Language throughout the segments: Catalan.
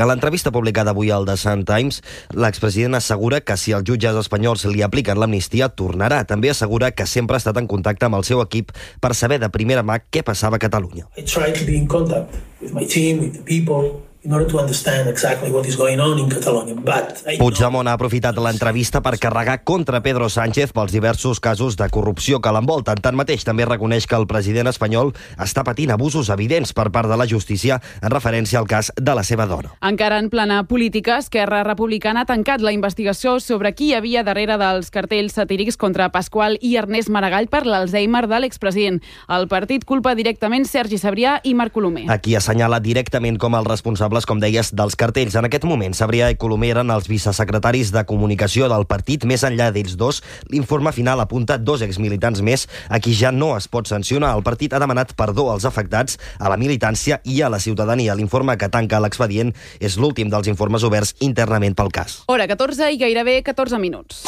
A l'entrevista publicada avui al The Sun Times, l'expresident assegura que si els jutges espanyols li apliquen l'amnistia, tornarà. També assegura que sempre ha estat en contacte amb el seu equip per saber de primera mà què passava a Catalunya. I try to be in contact with my team, with the people, in order to understand exactly what is going on in Catalonia. Puigdemont ha aprofitat l'entrevista per carregar contra Pedro Sánchez pels diversos casos de corrupció que l'envolten. Tanmateix, també reconeix que el president espanyol està patint abusos evidents per part de la justícia en referència al cas de la seva dona. Encara en plana política, Esquerra Republicana ha tancat la investigació sobre qui hi havia darrere dels cartells satírics contra Pasqual i Ernest Maragall per l'Alzheimer de l'expresident. El partit culpa directament Sergi Sabrià i Marc Colomer. Aquí assenyala directament com els responsables, com deies, dels cartells. En aquest moment, Sabrià i Colomer eren els vicesecretaris de comunicació del partit. Més enllà d'ells dos, l'informe final apunta 2 exmilitants més a qui ja no es pot sancionar. El partit ha demanat perdó als afectats, a la militància i a la ciutadania. L'informe que tanca l'expedient és l'últim dels informes oberts internament pel cas. Hora 14 i gairebé 14 minuts.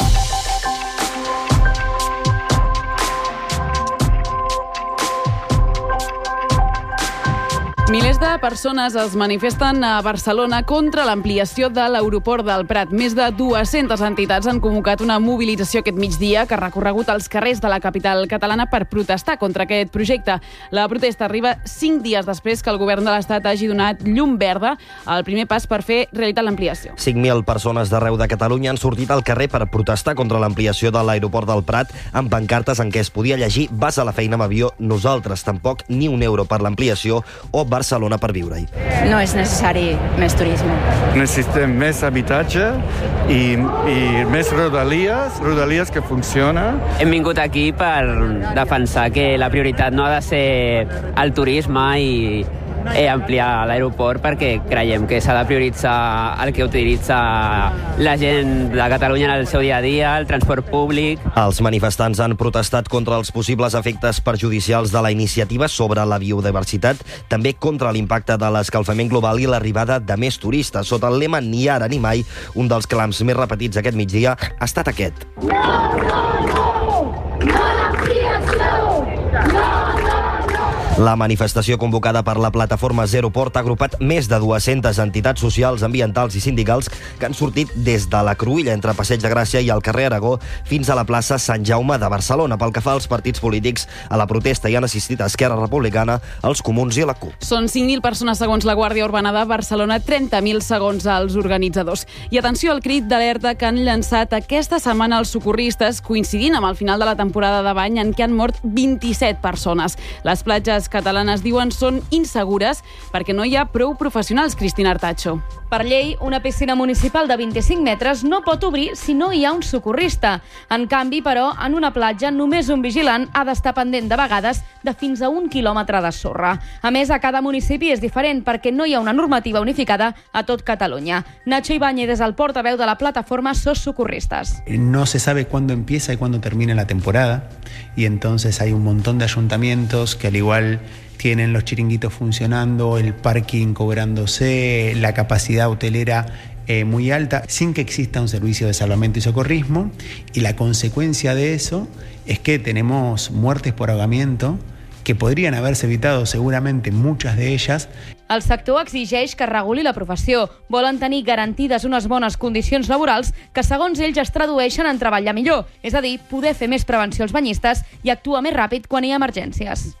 Milers de persones es manifesten a Barcelona contra l'ampliació de l'aeroport del Prat. Més de 200 entitats han convocat una mobilització aquest migdia que ha recorregut els carrers de la capital catalana per protestar contra aquest projecte. La protesta arriba 5 dies després que el govern de l'Estat hagi donat llum verda al primer pas per fer realitat l'ampliació. 5.000 persones d'arreu de Catalunya han sortit al carrer per protestar contra l'ampliació de l'aeroport del Prat amb pancartes en què es podia llegir "Vas a la feina amb avió, nosaltres tampoc, ni un euro per l'ampliació" o Barcelona per viure-hi. No és necessari més turisme. Necessitem més habitatge i més rodalies que funciona. Hem vingut aquí per defensar que la prioritat no ha de ser el turisme i ampliar l'aeroport, perquè creiem que s'ha de prioritzar el que utilitza la gent de Catalunya en el seu dia a dia, el transport públic. Els manifestants han protestat contra els possibles efectes perjudicials de la iniciativa sobre la biodiversitat, també contra l'impacte de l'escalfament global i l'arribada de més turistes. Sota el lema "Ni ara ni mai", un dels clams més repetits aquest migdia ha estat aquest. La manifestació convocada per la plataforma Zero Port ha agrupat més de 200 entitats socials, ambientals i sindicals que han sortit des de la Cruïlla, entre Passeig de Gràcia i el carrer Aragó, fins a la plaça Sant Jaume de Barcelona. Pel que fa als partits polítics, a la protesta hi han assistit Esquerra Republicana, els Comuns i la CUP. Són 5.000 persones segons la Guàrdia Urbana de Barcelona, 30.000 segons els organitzadors. I atenció al crit d'alerta que han llançat aquesta setmana els socorristes, coincidint amb el final de la temporada de bany en què han mort 27 persones. Les platges catalanes, diuen, són insegures perquè no hi ha prou professionals. Cristina Artacho. Per llei, una piscina municipal de 25 metres no pot obrir si no hi ha un socorrista. En canvi, però, en una platja només un vigilant ha d'estar pendent de vegades de fins a 1 quilòmetre de sorra. A més, a cada municipi és diferent perquè no hi ha una normativa unificada a tot Catalunya. Nacho Ibáñez és el portaveu de la plataforma SOS Socorristas. No se sabe cuándo empieza y cuándo termina la temporada, y entonces hay un montón de ayuntamientos que al igual tienen los chiringuitos funcionando, el parking cobrándose, la capacidad hotelera muy alta, sin que exista un servicio de salvamento y socorrismo, y la consecuencia de eso es que tenemos muertes por ahogamiento que podrien haver-se evitado seguramente muchas de ellas. El sector exigeix que reguli la professió. Volen tenir garantides unes bones condicions laborals que, segons ells, es tradueixen en treballar millor, és a dir, poder fer més prevenció als banyistes i actuar més ràpid quan hi ha emergències.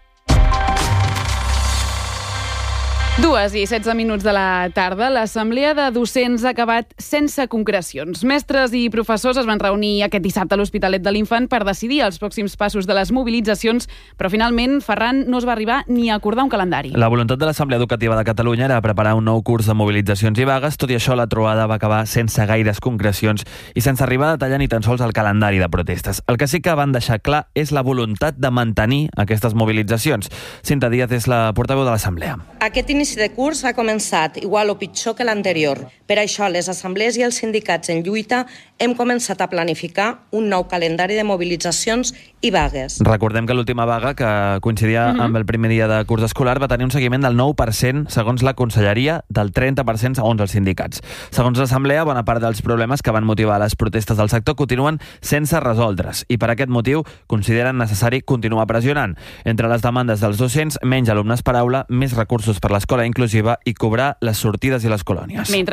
2:16 de la tarda, l'assemblea de docents ha acabat sense concrecions. Mestres i professors es van reunir aquest dissabte a l'Hospitalet de l'Infant per decidir els pròxims passos de les mobilitzacions, però finalment, Ferran, no es va arribar ni a acordar un calendari. La voluntat de l'Assemblea Educativa de Catalunya era preparar un nou curs de mobilitzacions i vagues. Tot i això, la trobada va acabar sense gaires concrecions i sense arribar a detallar ni tan sols el calendari de protestes. El que sí que van deixar clar és la voluntat de mantenir aquestes mobilitzacions. Cinta Díaz és la portaveu de l'Assemblea. Aquest inici de curs ha començat igual o pitjor que l'anterior. Per això, les assemblees i els sindicats en lluita hem començat a planificar un nou calendari de mobilitzacions i vagues. Recordem que l'última vaga, que coincidia amb el primer dia de curs escolar, va tenir un seguiment del 9%, segons la Conselleria, del 30% segons els sindicats. Segons l'Assemblea, bona part dels problemes que van motivar les protestes del sector continuen sense resoldre's i per aquest motiu consideren necessari continuar pressionant. Entre les demandes dels docents, menys alumnes per aula, més recursos per l'escola inclusiva i cobrar les sortides i les colònies.